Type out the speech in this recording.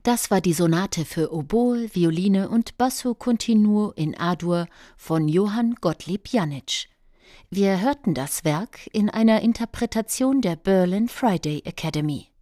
Das war die Sonate für Oboe, Violine und Basso continuo in A-Dur von Johann Gottlieb Janisch. Wir hörten das Werk in einer Interpretation der Berlin Friday Academy.